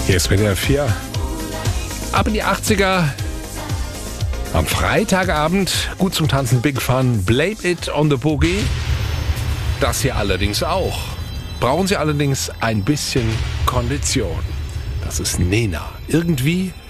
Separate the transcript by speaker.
Speaker 1: Hier ist WDR 4. Ab in die 80er. Am Freitagabend. Gut zum Tanzen, Big Fun. Blame It on the Boogie. Das hier allerdings auch. Brauchen Sie allerdings ein bisschen Kondition. Das ist Nena. Irgendwie